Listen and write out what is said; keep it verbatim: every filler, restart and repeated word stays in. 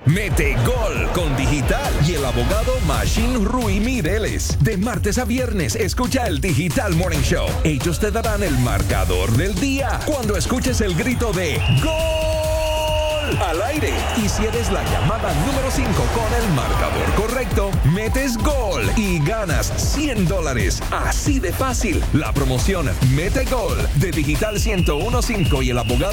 Mete Gol con Digital y el abogado Machine Rui Mireles. De martes a viernes, escucha el Digital Morning Show. Ellos te darán el marcador del día cuando escuches el grito de ¡Gol! Al aire. Y si eres la llamada número cinco con el marcador correcto, metes gol y ganas cien dólares. Así de fácil. La promoción Mete Gol de Digital ciento uno punto cinco y el abogado